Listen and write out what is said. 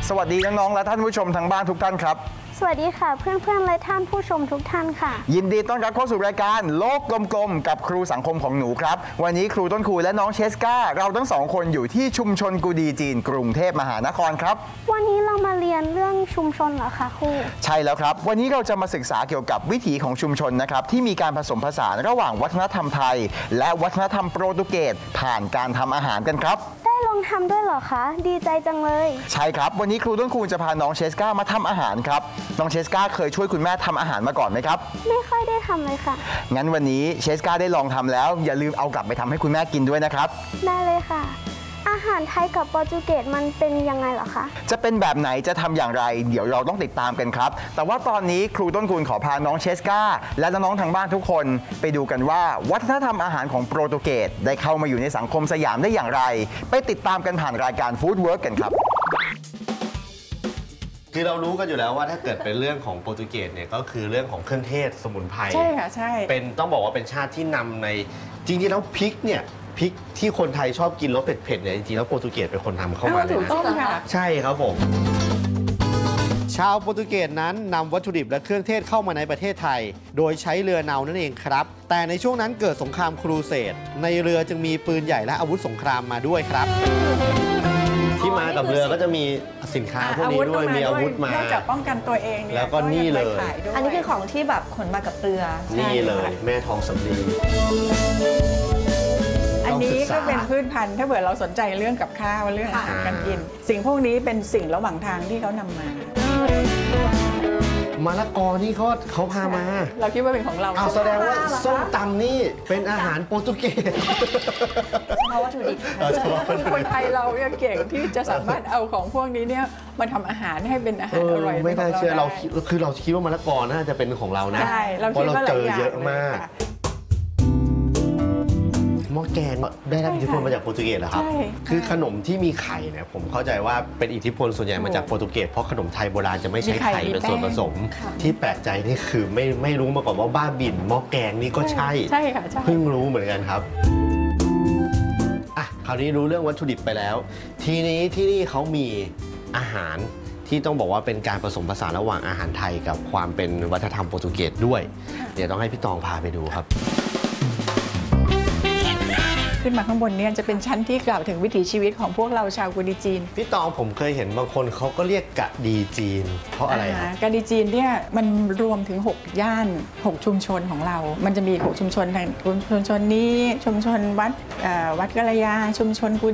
สวัสดีน้องๆและท่านผู้ชมทางบ้านทุกท่านครับสวัสดีค่ะเพื่อนๆและท่านผู้ชมทุกท่านค่ะยินดีต้อนรับเข้าสู่รายการโลกกลมๆกับครูสังคมของหนูครับวันนี้ครูต้นครูและน้องเชสกาเราทั้งสองคนอยู่ที่ชุมชนกูดีจีนกรุงเทพมหานครครับวันนี้เรามาเรียนเรื่องชุมชนเหรอคะครูใช่แล้วครับวันนี้เราจะมาศึกษาเกี่ยวกับวิถีของชุมชนนะครับที่มีการผสมผสานระหว่างวัฒนธรรมไทยและวัฒนธรรมโปรตุเกสผ่านการทำอาหารกันครับได้ลองทำด้วยเหรอคะดีใจจังเลยใช่ครับวันนี้ครูต้นครูจะพาน้องเชสกามาทำอาหารครับน้องเชสกาเคยช่วยคุณแม่ทำอาหารมาก่อนไหมครับไม่ค่อยได้ทำเลยค่ะงั้นวันนี้เชสกาได้ลองทำแล้วอย่าลืมเอากลับไปทำให้คุณแม่กินด้วยนะครับได้เลยค่ะอาหารไทยกับโปรตุเกสมันเป็นยังไงเหรอคะจะเป็นแบบไหนจะทำอย่างไรเดี๋ยวเราต้องติดตามกันครับแต่ว่าตอนนี้ครูต้นคูณขอพาน้องเชสกาและน้องๆทางบ้านทุกคนไปดูกันว่าวัฒนธรรมอาหารของโปรตุเกสได้เข้ามาอยู่ในสังคมสยามได้อย่างไรไปติดตามกันผ่านรายการฟู้ดเวิร์กกันครับคือเรารู้กันอยู่แล้วว่าถ้าเกิดเป็นเรื่องของโปรตุเกสเนี่ยก็คือเรื่องของเครื่องเทศสมุนไพรใช่ค่ะใช่เป็นต้องบอกว่าเป็นชาติที่นำในจริงๆแล้วพริกเนี่ยพริกที่คนไทยชอบกินรสเผ็ดๆเนี่ยจริงๆแล้วโปรตุเกสเป็นคนทำเข้ามาเลยนะถูกต้องค่ะใช่ครับผมชาวโปรตุเกสนั้นนำวัตถุดิบและเครื่องเทศเข้ามาในประเทศไทยโดยใช้เรือเนานั่นเองครับแต่ในช่วงนั้นเกิดสงครามครูเสดในเรือจึงมีปืนใหญ่และอาวุธสงครามมาด้วยครับที่มากับเรือก็จะมีสินค้าพวกนี้ด้วยมีอาวุธมานอกจากป้องกันตัวเองแล้วก็นี่เลยอันนี้คือของที่แบบขนมากับเรือนี่เลยแม่ทองสำลีอันนี้ก็เป็นพืชพันธุ์ถ้าเผื่อเราสนใจเรื่องกับข้าวเรื่องอาหารการกินสิ่งพวกนี้เป็นสิ่งระหว่างทางที่เขานำมามะละกอนี่เขาพามาเราคิดว่าเป็นของเราแสดงว่าส้มตำนี่เป็นอาหารโปรตุเกสเพราะวัตถุดิบคนไทยเราเนี่ยเก่งที่จะสามารถเอาของพวกนี้เนี่ยมาทำอาหารให้เป็นอาหารอร่อยไม่น่าเชื่อเราคือเราคิดว่ามะละกอน่าจะเป็นของเรานะเพราะเราเจอเยอะมากหม้อแกงได้รับอิทธิพลมาจากโปรตุเกสเหรอครับคือขนมที่มีไข่เนี่ยผมเข้าใจว่าเป็นอิทธิพลส่วนใหญ่มาจากโปรตุเกสเพราะขนมไทยโบราณจะไม่ใช้ไข่เป็นส่วนผสมที่แปลกใจนี่คือไม่รู้มาก่อนว่าบ้าบิ่นหม้อแกงนี่ก็ใช่ค่ะเพิ่งรู้เหมือนกันครับคราวนี้รู้เรื่องวัตถุดิบไปแล้วทีนี้ที่นี่เขามีอาหารที่ต้องบอกว่าเป็นการผสมผสานระหว่างอาหารไทยกับความเป็นวัฒนธรรมโปรตุเกสด้วยเดี๋ยวต้องให้พี่ตองพาไปดูครับขึ้นมาข้างบนเนี่ยจะเป็นชั้นที่กล่าวถึงวิถีชีวิตของพวกเราชาวกูดีจีนพี่ตองผมเคยเห็นบางคนเขาก็เรียกกะดีจีนเพราะอะไรครับกะดีจีนเนี่ยมันรวมถึง6ย่าน6ชุมชนของเรามันจะมี6ชุมชนทางชุมชนนี้ชุมชนวัดกัลยาชุมชนกู